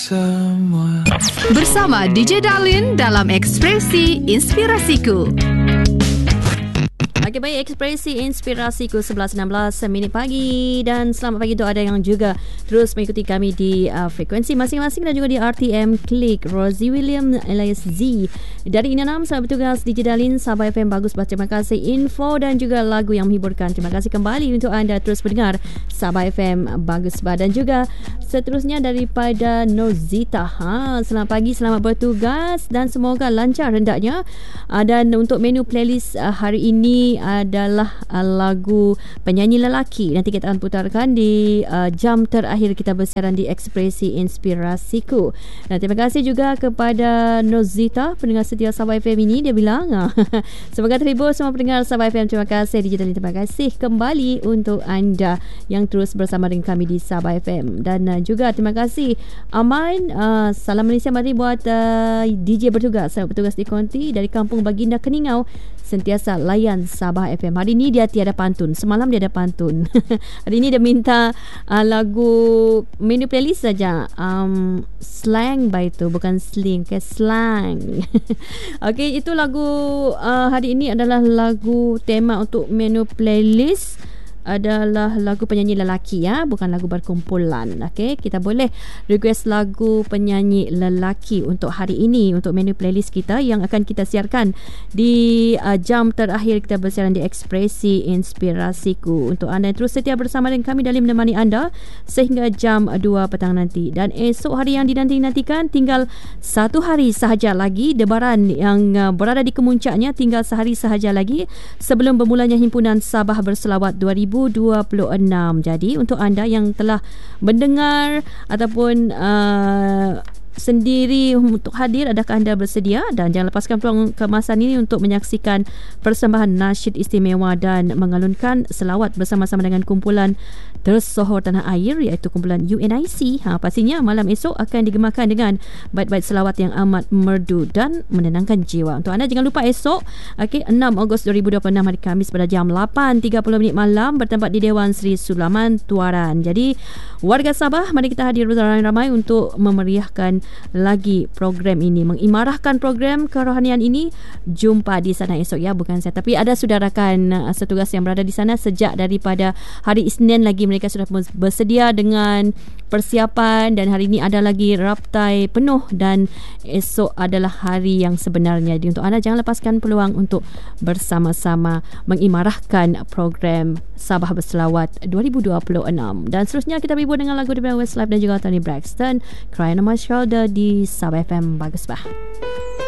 semua. Bersama DJ Darlin dalam Ekspresi Inspirasiku. Okey, baik, Ekspresi Inspirasiku 11.16 minit pagi. Dan selamat pagi untuk ada yang juga terus mengikuti kami di frekuensi masing-masing dan juga di RTM Klik. Rosie William alias Z dari Inanam, sahabat bertugas DJ Darlin, Sabah FM Bagus Bah. Terima kasih info dan juga lagu yang menghiburkan. Terima kasih kembali untuk anda terus mendengar Sabah FM Bagus Bah. Dan juga seterusnya daripada Nozita. Selamat pagi, selamat bertugas dan semoga lancar hendaknya. Dan untuk menu playlist hari ini adalah lagu penyanyi lelaki. Nanti kita akan putarkan di jam terakhir kita bersiaran di Ekspresi Inspirasiku. Dan terima kasih juga kepada Nozita, pendengar setia Sabah FM ini. Dia bilang semoga terhibur semua pendengar Sabah FM. Terima kasih DJ Darlin. Terima kasih kembali untuk anda yang terus bersama dengan kami di Sabah FM. Dan juga terima kasih Aman. Salam Malaysia mari buat DJ bertugas, saya bertugas di Konti dari Kampung Baginda Keningau. Sentiasa layan Sabah FM. Hari ini dia tiada pantun. Semalam dia ada pantun. Hari ini dia minta lagu menu playlist saja. Slang by itu, bukan sling, ke slang. Okey, itu lagu hari ini adalah lagu tema untuk menu playlist. Adalah lagu penyanyi lelaki, ya, bukan lagu berkumpulan. Okey, kita boleh request lagu penyanyi lelaki untuk hari ini untuk menu playlist kita yang akan kita siarkan di jam terakhir kita bersiaran di Ekspresi Inspirasiku. Untuk anda yang terus setia bersama dengan kami dalam menemani anda sehingga jam 2 petang nanti. Dan esok hari yang dinanti-nantikan, tinggal satu hari sahaja lagi. Debaran yang berada di kemuncaknya tinggal sehari sahaja lagi sebelum bermulanya Himpunan Sabah Berselawat 2026. Jadi untuk anda yang telah mendengar ataupun sendiri untuk hadir, adakah anda bersedia? Dan jangan lepaskan peluang kemasan ini untuk menyaksikan persembahan nasyid istimewa dan mengalunkan selawat bersama-sama dengan kumpulan tersohor tanah air, iaitu kumpulan UNIC. Pastinya malam esok akan digemakan dengan bait-bait selawat yang amat merdu dan menenangkan jiwa. Untuk anda jangan lupa esok 6 Ogos 2026 hari Khamis pada jam 8.30 malam bertempat di Dewan Sri Sulaman Tuaran. Jadi warga Sabah, mari kita hadir beramai-ramai untuk memeriahkan lagi program ini, mengimarahkan program kerohanian ini. Jumpa di sana esok, ya, bukan saya, tapi ada sudah rakan setugas yang berada di sana sejak daripada hari Isnin lagi. Mereka sudah bersedia dengan persiapan dan hari ini ada lagi raptai penuh dan esok adalah hari yang sebenarnya. Jadi untuk anda jangan lepaskan peluang untuk bersama-sama mengimarahkan program Sabah Berselawat 2026. Dan seterusnya kita berhibur dengan lagu daripada Westlife dan juga Tony Braxton, Crying on My Shoulder di Sabah FM Bagus Bah.